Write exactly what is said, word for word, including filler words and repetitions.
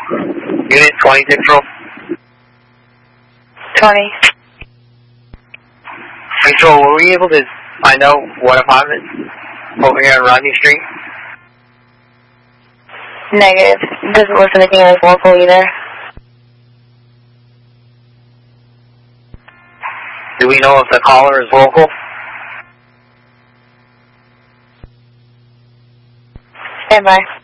Unit twenty Central. twenty. Control, were we able to find out what apartment over here on Rodney Street? Negative. Doesn't list anything as local either. Do we know if the caller is local? Stand by.